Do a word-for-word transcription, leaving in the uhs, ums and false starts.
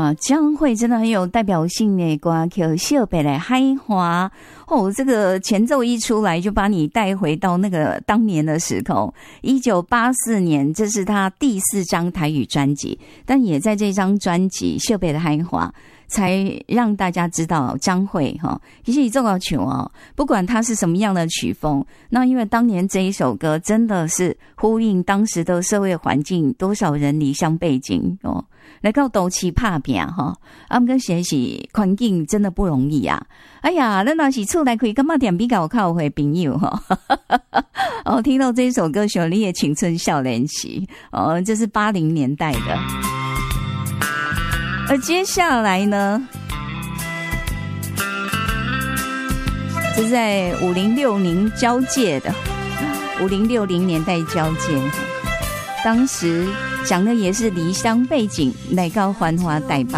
哇，江蕙真的很有代表性的歌曲《惜别的海花》哦，这个前奏一出来就把你带回到那个当年的时空。一九八四年，这是他第四张台语专辑，但也在这张专辑《惜别的海花》才让大家知道江蕙哈，其实这个曲哦，不管它是什么样的曲风，那因为当年这一首歌真的是呼应当时的社会环境，多少人离乡背景哦，来到斗气拍拼哈，啊，跟学习环境真的不容易啊！哎呀，咱若是厝内开干嘛点比较靠回朋友哈，哦，听到这首歌，想你的青春少年期哦，这是八零年代的。而接下来呢，这是在五零六零交界的五零六零年代交界，当时讲的也是离乡背景来到繁华台北。